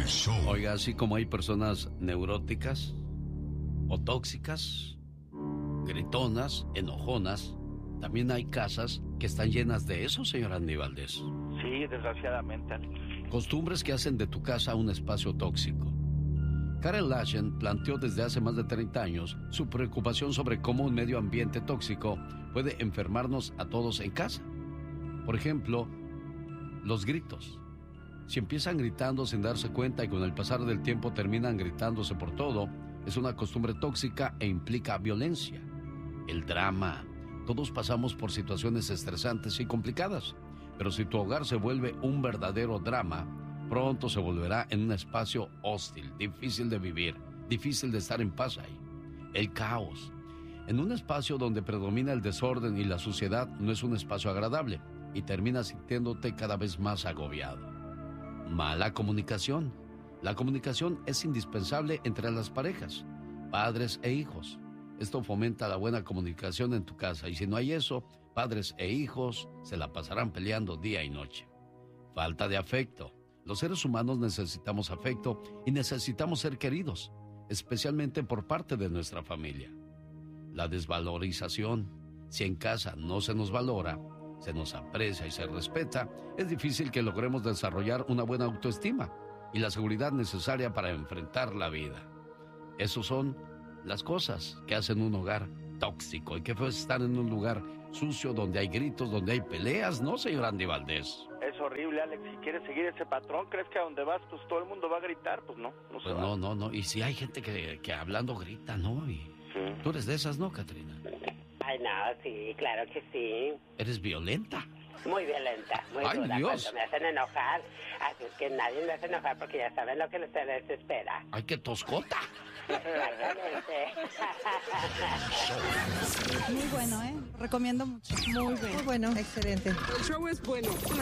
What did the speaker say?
El show. Oiga, así como hay personas neuróticas o tóxicas, gritonas, enojonas, también hay casas que están llenas de eso, señor Andy Valdés. Sí, desgraciadamente, Alex. Costumbres que hacen de tu casa un espacio tóxico. Karen Laschen planteó desde hace más de 30 años su preocupación sobre cómo un medio ambiente tóxico puede enfermarnos a todos en casa. Por ejemplo, los gritos. Si empiezan gritando sin darse cuenta y con el pasar del tiempo terminan gritándose por todo, es una costumbre tóxica e implica violencia. El drama. Todos pasamos por situaciones estresantes y complicadas, pero si tu hogar se vuelve un verdadero drama, pronto se volverá en un espacio hostil, difícil de vivir, difícil de estar en paz ahí. El caos. En un espacio donde predomina el desorden y la suciedad no es un espacio agradable y terminas sintiéndote cada vez más agobiado. Mala comunicación. La comunicación es indispensable entre las parejas, padres e hijos. Esto fomenta la buena comunicación en tu casa y si no hay eso, padres e hijos se la pasarán peleando día y noche. Falta de afecto. Los seres humanos necesitamos afecto y necesitamos ser queridos, especialmente por parte de nuestra familia. La desvalorización. Si en casa no se nos valora, se nos aprecia y se respeta, es difícil que logremos desarrollar una buena autoestima y la seguridad necesaria para enfrentar la vida. Esos son las cosas que hacen un hogar tóxico. Y qué fue estar en un lugar sucio donde hay gritos, donde hay peleas, ¿no, señor Andy Valdés? Es horrible, Alex. Si quieres seguir ese patrón, ¿crees que a donde vas, pues todo el mundo va a gritar? Pues no, no se Pues va. no. Y si hay gente que hablando grita, ¿no? Y tú eres de esas, ¿no, Catrina? Ay, no, sí, claro que sí. Eres violenta. Muy violenta, muy ¡Ay, dura. Dios! Cuando me hacen enojar, así es que nadie me hace enojar porque ya saben lo que se les espera. ¡Ay, qué toscota! Exactamente. Muy bueno, ¿eh? Recomiendo mucho. Muy bueno. Muy bueno. Excelente. El show es bueno.